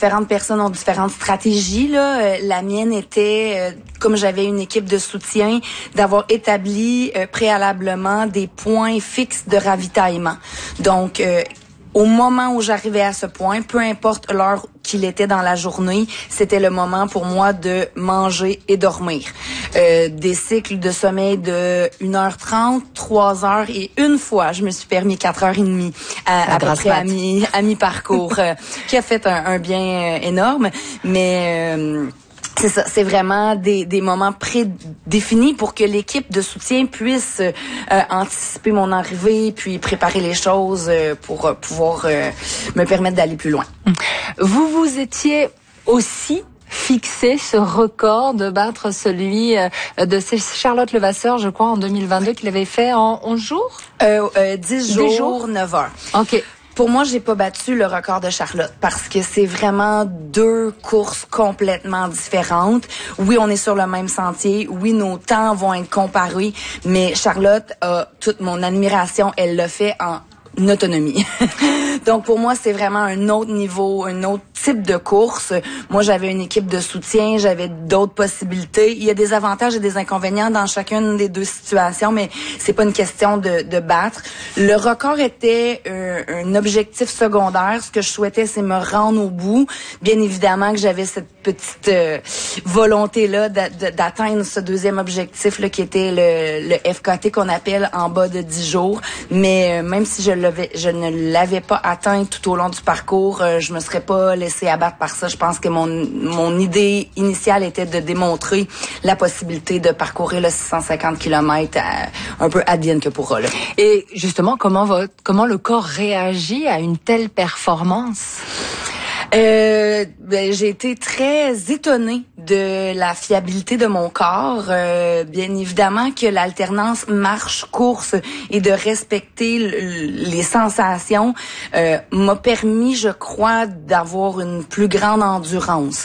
différentes personnes ont différentes stratégies. Là. La mienne était, comme j'avais une équipe de soutien, d'avoir établi préalablement des points fixes de ravitaillement. Donc, au moment où j'arrivais à ce point, peu importe l'heure qu'il était dans la journée, c'était le moment pour moi de manger et dormir. Des cycles de sommeil de 1h30, 3h et une fois, je me suis permis 4h30 à peu près à mi-parcours, qui a fait un bien énorme. Mais c'est ça, c'est vraiment des moments prédéfinis pour que l'équipe de soutien puisse anticiper mon arrivée, puis préparer les choses pour pouvoir me permettre d'aller plus loin. Vous étiez aussi fixé ce record de battre celui de Charlotte Levasseur, je crois, en 2022, qu'il avait fait en 11 jours? 10 jours, 9 heures. OK. Pour moi, j'ai pas battu le record de Charlotte parce que c'est vraiment deux courses complètement différentes. Oui, on est sur le même sentier. Oui, nos temps vont être comparés, mais Charlotte a toute mon admiration. Elle l'a fait en autonomie. Donc pour moi, c'est vraiment un autre niveau, un autre type de course. Moi, j'avais une équipe de soutien, j'avais d'autres possibilités. Il y a des avantages et des inconvénients dans chacune des deux situations, mais c'est pas une question de battre. Le record était un objectif secondaire. Ce que je souhaitais, c'est me rendre au bout. Bien évidemment que j'avais cette petite volonté-là d'atteindre ce deuxième objectif-là qui était le FKT qu'on appelle en bas de 10 jours. Mais même si je ne l'avais pas atteint tout au long du parcours, je me serais pas laissé abattre par ça. Je pense que mon idée initiale était de démontrer la possibilité de parcourir le 650 km un peu advienne que pourra. Là. Et justement, comment le corps réagit à une telle performance? J'ai été très étonnée de la fiabilité de mon corps. Bien évidemment que l'alternance marche-course et de respecter les sensations m'a permis, je crois, d'avoir une plus grande endurance.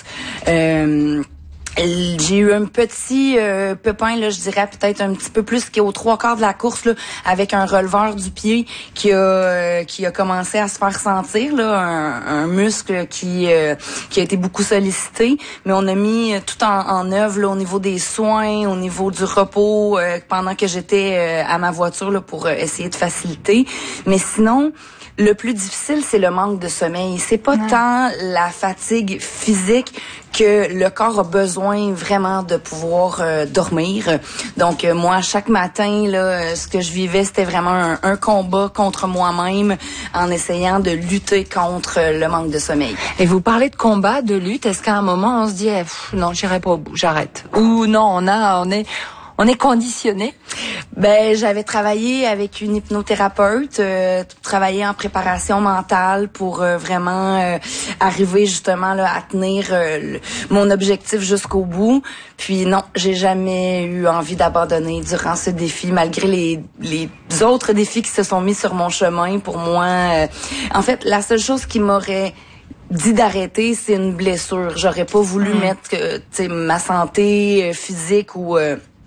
J'ai eu un petit pépin, là, je dirais peut-être un petit peu plus qu'aux 3/4 de la course, là, avec un releveur du pied qui a commencé à se faire sentir, là, un muscle qui a été beaucoup sollicité. Mais on a mis tout en œuvre là, au niveau des soins, au niveau du repos, pendant que j'étais à ma voiture là, pour essayer de faciliter. Mais sinon, le plus difficile, c'est le manque de sommeil. C'est pas tant la fatigue physique que le corps a besoin vraiment de pouvoir dormir. Donc moi, chaque matin, là, ce que je vivais, c'était vraiment un combat contre moi-même en essayant de lutter contre le manque de sommeil. Et vous parlez de combat, de lutte. Est-ce qu'à un moment, on se dit non, j'irai pas au bout, j'arrête. Ou non, on est conditionné? J'avais travaillé avec une hypnothérapeute, travaillé en préparation mentale pour vraiment arriver justement là à tenir mon objectif jusqu'au bout. Puis non, j'ai jamais eu envie d'abandonner durant ce défi, malgré les autres défis qui se sont mis sur mon chemin. Pour moi, en fait, la seule chose qui m'aurait dit d'arrêter, c'est une blessure. J'aurais pas voulu mettre ma santé physique ou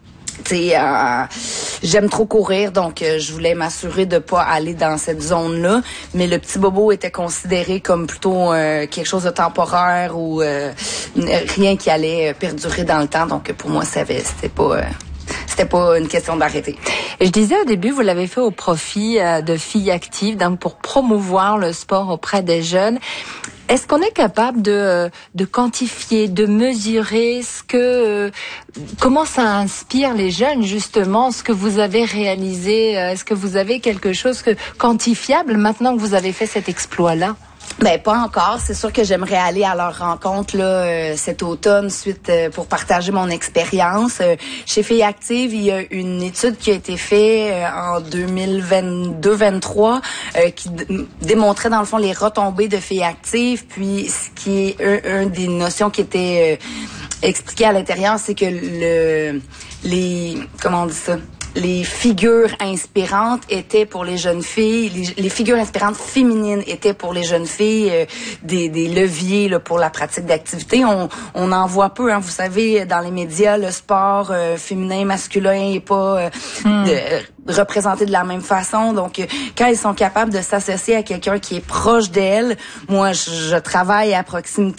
j'aime trop courir, donc je voulais m'assurer de pas aller dans cette zone-là. Mais le petit bobo était considéré comme plutôt quelque chose de temporaire ou rien qui allait perdurer dans le temps. Donc pour moi, c'était pas une question d'arrêter. Et je disais au début, vous l'avez fait au profit de filles actives, donc pour promouvoir le sport auprès des jeunes. Est-ce qu'on est capable de quantifier, de mesurer comment ça inspire les jeunes, justement, ce que vous avez réalisé? Est-ce que vous avez quelque chose quantifiable maintenant que vous avez fait cet exploit-là? Pas encore. C'est sûr que j'aimerais aller à leur rencontre là cet automne pour partager mon expérience. Chez Filles Actives, il y a une étude qui a été faite en 2022-23 qui démontrait dans le fond les retombées de Filles Actives. Puis ce qui est une des notions qui était expliquée à l'intérieur, c'est que comment on dit ça? Les figures inspirantes étaient pour les jeunes filles, les figures inspirantes féminines étaient pour les jeunes filles des leviers là, pour la pratique d'activité. On en voit peu, hein, vous savez, dans les médias, le sport féminin, masculin est pas représenté de la même façon. Donc, quand ils sont capables de s'associer à quelqu'un qui est proche d'elle, moi, je travaille à proximité